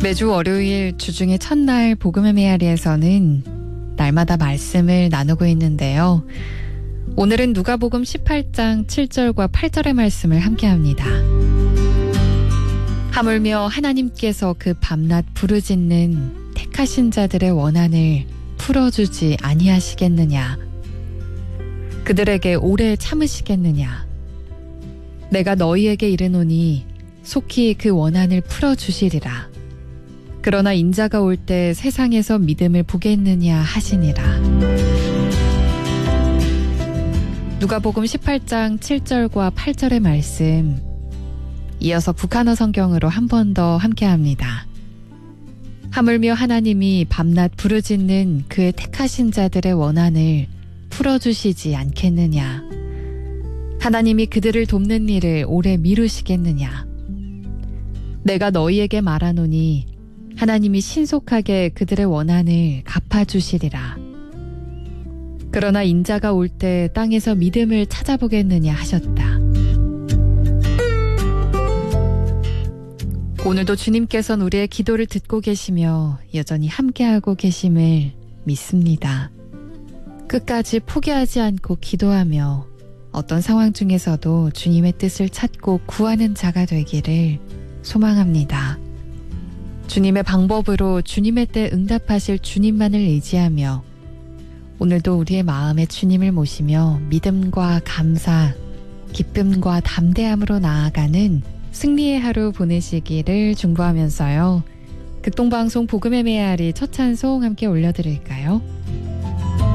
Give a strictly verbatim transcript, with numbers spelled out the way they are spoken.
매주 월요일 주중의 첫날 복음의 메아리에서는 날마다 말씀을 나누고 있는데요. 오늘은 누가복음 십팔 장 칠 절과 팔 절의 말씀을 함께합니다. 하물며 하나님께서 그 밤낮 부르짖는 택하신 자들의 원한을 풀어주지 아니하시겠느냐. 그들에게 오래 참으시겠느냐. 내가 너희에게 이르노니 속히 그 원한을 풀어주시리라. 그러나 인자가 올 때 세상에서 믿음을 보겠느냐 하시니라. 누가복음 십팔 장 칠 절과 팔 절의 말씀, 이어서 북한어 성경으로 한 번 더 함께합니다. 하물며 하나님이 밤낮 부르짖는 그의 택하신 자들의 원한을 풀어주시지 않겠느냐. 하나님이 그들을 돕는 일을 오래 미루시겠느냐. 내가 너희에게 말하노니 하나님이 신속하게 그들의 원한을 갚아주시리라. 그러나 인자가 올 때 땅에서 믿음을 찾아보겠느냐 하셨다. 오늘도 주님께서는 우리의 기도를 듣고 계시며 여전히 함께하고 계심을 믿습니다. 끝까지 포기하지 않고 기도하며 어떤 상황 중에서도 주님의 뜻을 찾고 구하는 자가 되기를 소망합니다. 주님의 방법으로 주님의 때 응답하실 주님만을 의지하며 오늘도 우리의 마음에 주님을 모시며 믿음과 감사, 기쁨과 담대함으로 나아가는 승리의 하루 보내시기를 중보하면서요. 극동방송 복음의 메아리 첫 찬송 함께 올려드릴까요?